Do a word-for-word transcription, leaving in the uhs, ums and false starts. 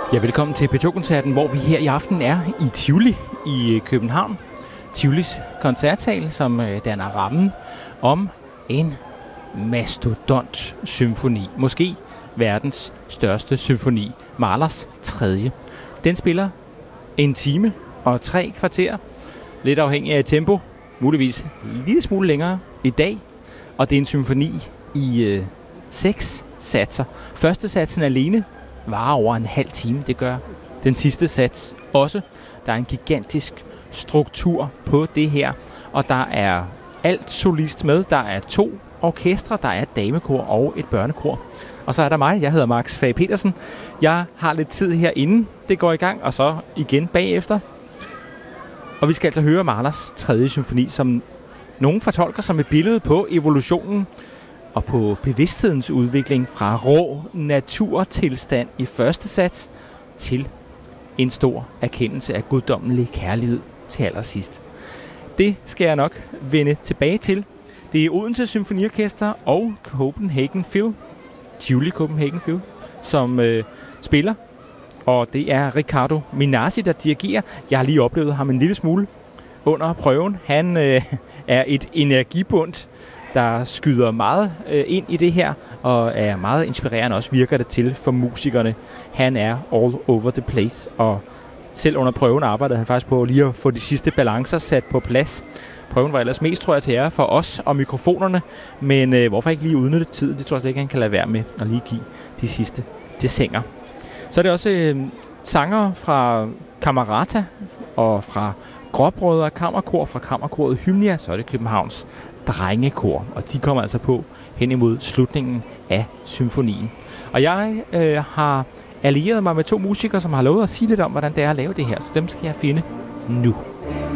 Ja, velkommen til P to-koncerten, hvor vi her i aften er i Tivoli i København. Tivolis koncertsal, som danner rammen om en mastodont-symfoni. Måske verdens største symfoni, Mahlers tredje. Den spiller en time og tre kvarter, lidt afhængig af tempo, muligvis en lille smule længere i dag. Og det er en symfoni i øh, seks satser. Første satsen alene varer over en halv time. Det gør den sidste sats også. Der er en gigantisk struktur på det her, og der er alt solist med. Der er to orkestre, der er et damekor og et børnekor. Og så er der mig, jeg hedder Max Fage Petersen. Jeg har lidt tid her inden det går i gang, og så igen bagefter. Og vi skal altså høre Mahlers tredje symfoni, som nogen fortolker som et billede på evolutionen og på bevidsthedens udvikling fra rå naturtilstand i første sats til en stor erkendelse af guddommelig kærlighed til allersidst. Det skal jeg nok vende tilbage til. Det er Odense Symfoniorkester og Copenhagen Phil, Tivoli Copenhagen Phil, som øh, spiller. Og det er Riccardo Minasi, der dirigerer. Jeg har lige oplevet ham en lille smule under prøven. Han øh, er et energibund, der skyder meget øh, ind i det her, og er meget inspirerende også, virker det til for musikerne. Han er all over the place, og selv under prøven arbejdede han faktisk på lige at få de sidste balancer sat på plads. Prøven var ellers mest, tror jeg, til ære for os og mikrofonerne, men øh, hvorfor ikke lige udnytte tiden? Det tror jeg slet ikke, han kan lade være med at lige give de sidste desinger. Så er det også øh, sanger fra Camerata og fra Gråbrødre Kammerkor, fra Kammerkoret Hymnia, så er det Københavns Drengekor, og de kommer altså på hen imod slutningen af symfonien. Og jeg øh, har allieret mig med to musikere, som har lovet at sige lidt om, hvordan det er at lave det her, så dem skal jeg finde nu.